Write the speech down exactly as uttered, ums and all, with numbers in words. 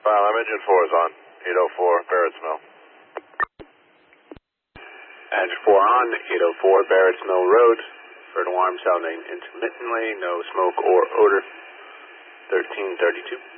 File, I'm engine four is on. eight oh four, Barrett's Mill. Engine four on, eight oh four Barrett's Mill Road. Third alarm sounding intermittently, no smoke or odor. thirteen thirty-two.